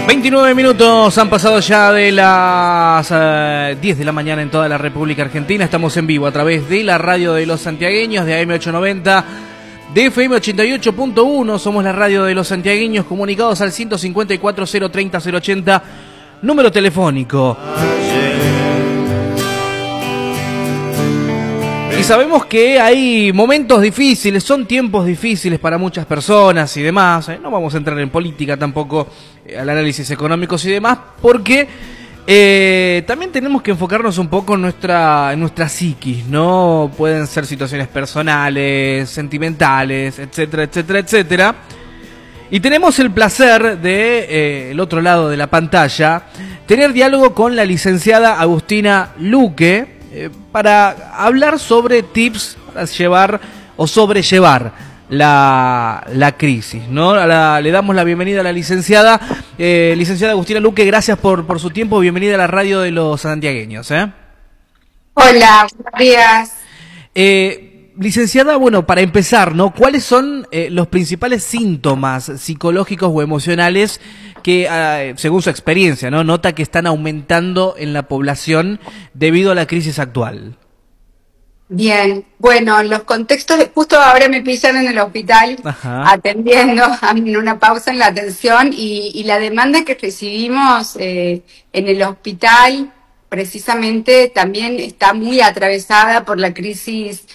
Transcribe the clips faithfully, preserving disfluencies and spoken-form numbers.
veintinueve minutos han pasado ya de las uh, diez de la mañana en toda la República Argentina. Estamos en vivo a través de la radio de los santiagueños, de A M ochocientos noventa, de F M ochenta y ocho punto uno. Somos la radio de los santiagueños, comunicados al ciento cincuenta y cuatro, cero treinta, cero ochenta, número telefónico. Y sabemos que hay momentos difíciles, son tiempos difíciles para muchas personas y demás. ¿eh? No vamos a entrar en política tampoco, eh, al análisis económicos y demás, porque eh, también tenemos que enfocarnos un poco en nuestra, en nuestra psiquis, ¿no? Pueden ser situaciones personales, sentimentales, etcétera, etcétera, etcétera. Y tenemos el placer de, eh, el otro lado de la pantalla, tener diálogo con la licenciada Agustina Luque, Eh, para hablar sobre tips para llevar o sobrellevar la, la crisis, ¿no? La, le damos la bienvenida a la licenciada, eh, licenciada Agustina Luque, gracias por, por su tiempo, bienvenida a la radio de los santiagueños, ¿eh? Hola, buenos días. Eh, licenciada, bueno, para empezar, ¿no? ¿Cuáles son eh, los principales síntomas psicológicos o emocionales que, eh, según su experiencia, ¿no?, nota que están aumentando en la población debido a la crisis actual? Bien, bueno, los contextos, justo ahora me pillan en el hospital. Ajá. Atendiendo, en una pausa en la atención, y, y la demanda que recibimos eh, en el hospital precisamente también está muy atravesada por la crisis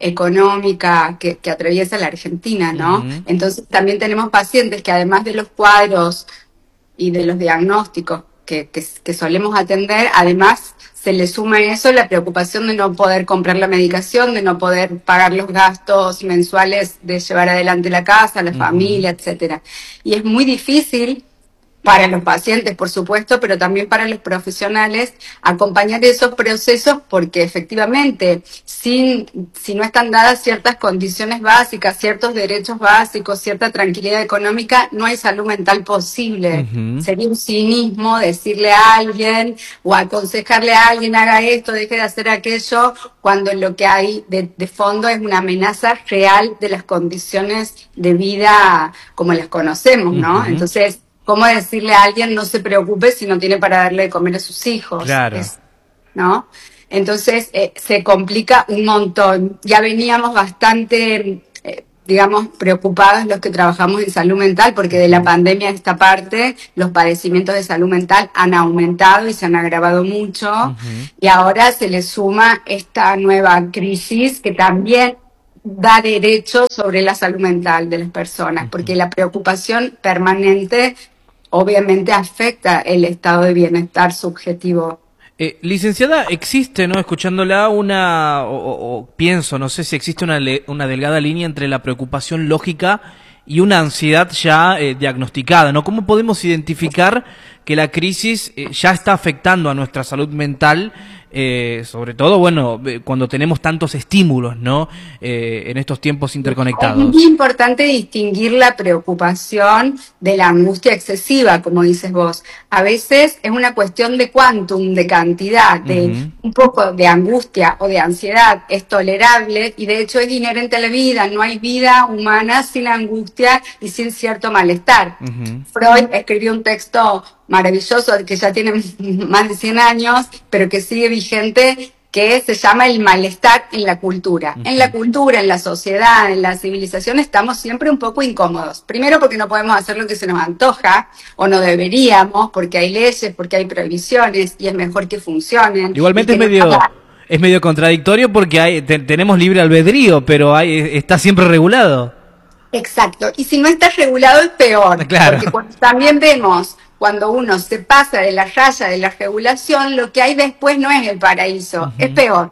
económica que, que atraviesa la Argentina, ¿no? Uh-huh. Entonces también tenemos pacientes que, además de los cuadros y de los diagnósticos que, que, que solemos atender, además se le suma a eso la preocupación de no poder comprar la medicación, de no poder pagar los gastos mensuales de llevar adelante la casa, la uh-huh. familia, etcétera. Y es muy difícil para los pacientes, por supuesto, pero también para los profesionales, acompañar esos procesos, porque efectivamente, sin, si no están dadas ciertas condiciones básicas, ciertos derechos básicos, cierta tranquilidad económica, no hay salud mental posible. Uh-huh. Sería un cinismo decirle a alguien o aconsejarle a alguien, haga esto, deje de hacer aquello, cuando lo que hay de, de fondo es una amenaza real de las condiciones de vida como las conocemos, ¿no? Uh-huh. Entonces, ¿cómo decirle a alguien no se preocupe si no tiene para darle de comer a sus hijos? Claro. Es, ¿no? Entonces eh, se complica un montón. Ya veníamos bastante, eh, digamos, preocupados los que trabajamos en salud mental, porque de la pandemia a esta parte los padecimientos de salud mental han aumentado y se han agravado mucho. Uh-huh. Y ahora se le suma esta nueva crisis que también da derecho sobre la salud mental de las personas, porque la preocupación permanente obviamente afecta el estado de bienestar subjetivo. Eh, licenciada, existe, ¿no?, escuchándola, una, o, o, o pienso, no sé si existe una, una delgada línea entre la preocupación lógica y una ansiedad ya eh, diagnosticada, ¿no? ¿Cómo podemos identificar que la crisis eh, ya está afectando a nuestra salud mental? Eh, sobre todo, bueno, cuando tenemos tantos estímulos, ¿no?, eh, en estos tiempos interconectados. Es muy importante distinguir la preocupación de la angustia excesiva, como dices vos. A veces es una cuestión de quantum, de cantidad, de uh-huh. un poco de angustia o de ansiedad es tolerable, y de hecho es inherente a la vida. No hay vida humana sin angustia y sin cierto malestar. Uh-huh. Freud escribió un texto maravilloso que ya tiene más de cien años, pero que sigue vigente, que se llama el malestar en la cultura. Uh-huh. En la cultura, en la sociedad, en la civilización estamos siempre un poco incómodos. Primero porque no podemos hacer lo que se nos antoja, o no deberíamos, porque hay leyes, porque hay prohibiciones, y es mejor que funcionen. Igualmente es medio, no es medio contradictorio, porque hay, te, tenemos libre albedrío, pero hay, está siempre regulado. Exacto, y si no está regulado es peor, claro. Porque cuando también vemos, cuando uno se pasa de la raya de la regulación, lo que hay después no es el paraíso, uh-huh. es peor.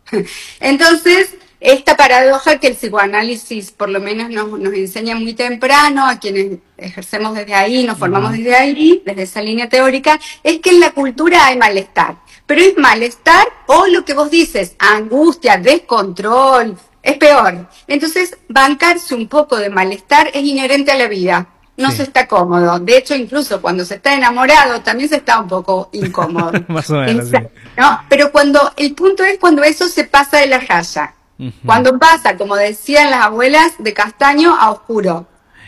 Entonces, esta paradoja que el psicoanálisis por lo menos nos, nos enseña muy temprano, a quienes ejercemos desde ahí, nos formamos uh-huh. desde ahí, desde esa línea teórica, es que en la cultura hay malestar. Pero es malestar o lo que vos dices, angustia, descontrol, es peor. Entonces, bancarse un poco de malestar es inherente a la vida. No sí. se está cómodo. De hecho, incluso cuando se está enamorado, también se está un poco incómodo. Más o menos, sí. ¿No? Pero cuando, el punto es cuando eso se pasa de la raya. Uh-huh. Cuando pasa, como decían las abuelas, de castaño a oscuro.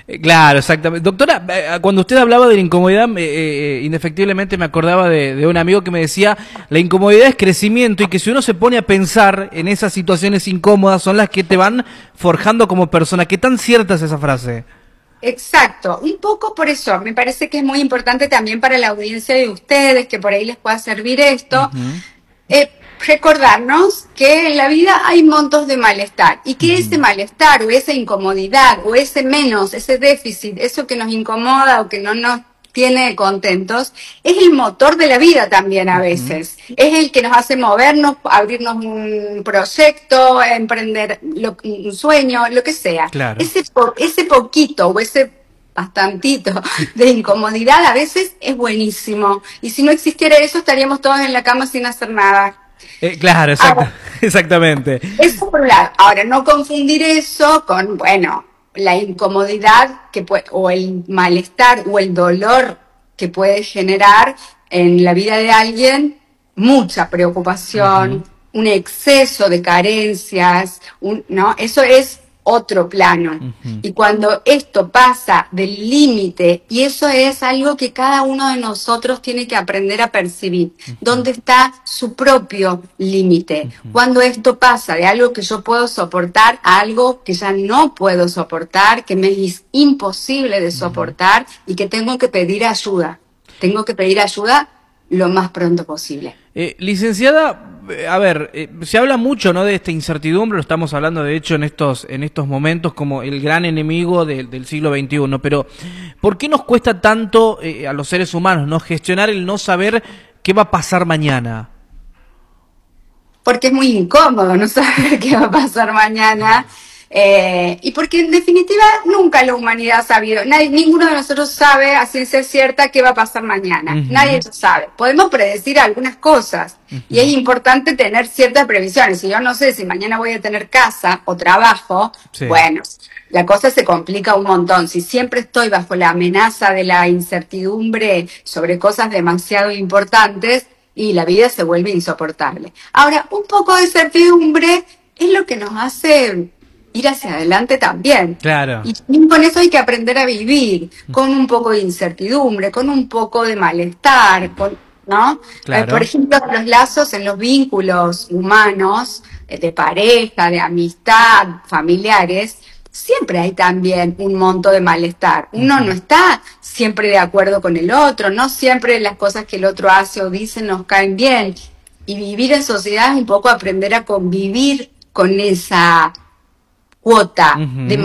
Claro, exactamente. Doctora, cuando usted hablaba de la incomodidad, eh, eh, indefectiblemente me acordaba de, de un amigo que me decía, la incomodidad es crecimiento y que si uno se pone a pensar en esas situaciones incómodas son las que te van forjando como persona. ¿Qué tan cierta es esa frase? Exacto, un poco por eso, me parece que es muy importante también para la audiencia de ustedes, que por ahí les pueda servir esto, uh-huh. eh, recordarnos que en la vida hay montos de malestar y que uh-huh. ese malestar o esa incomodidad o ese menos, ese déficit, eso que nos incomoda o que no nos tiene contentos, es el motor de la vida también a veces. Uh-huh. Es el que nos hace movernos, abrirnos un proyecto, emprender lo, un sueño, lo que sea. Claro. Ese, po, ese poquito o ese bastantito de incomodidad a veces es buenísimo. Y si no existiera eso, estaríamos todos en la cama sin hacer nada. Eh, claro, exacto, Ahora, exactamente. Eso por un lado. Ahora, no confundir eso con, bueno, la incomodidad que puede, o el malestar o el dolor que puede generar en la vida de alguien mucha preocupación, uh-huh. un exceso de carencias, un, ¿no? Eso es otro plano. Uh-huh. Y cuando esto pasa del límite, y eso es algo que cada uno de nosotros tiene que aprender a percibir, uh-huh. dónde está su propio límite. Uh-huh. Cuando esto pasa de algo que yo puedo soportar a algo que ya no puedo soportar, que me es imposible de soportar uh-huh. y que tengo que pedir ayuda. Tengo que pedir ayuda lo más pronto posible. Eh, licenciada, a ver, eh, se habla mucho, ¿no?, de esta incertidumbre, lo estamos hablando de hecho en estos en estos momentos como el gran enemigo de, del siglo veintiuno, pero ¿por qué nos cuesta tanto eh, a los seres humanos, no gestionar el no saber qué va a pasar mañana? Porque es muy incómodo no saber qué va a pasar mañana. Eh, y porque en definitiva nunca la humanidad ha sabido, nadie, ninguno de nosotros sabe a ciencia cierta qué va a pasar mañana, uh-huh. nadie lo sabe, podemos predecir algunas cosas uh-huh. y es importante tener ciertas previsiones. Si yo no sé si mañana voy a tener casa o trabajo, sí. bueno, la cosa se complica un montón. Si siempre estoy bajo la amenaza de la incertidumbre sobre cosas demasiado importantes, y la vida se vuelve insoportable. Ahora, un poco de certidumbre es lo que nos hace ir hacia adelante también. Claro. Y con eso hay que aprender a vivir, con un poco de incertidumbre, con un poco de malestar, con, ¿no? Claro. Eh, por ejemplo, los lazos en los vínculos humanos, eh, de pareja, de amistad, familiares, siempre hay también un monto de malestar. Uno uh-huh. no está siempre de acuerdo con el otro, no siempre las cosas que el otro hace o dice nos caen bien. Y vivir en sociedad es un poco aprender a convivir con esa cuota uh-huh. de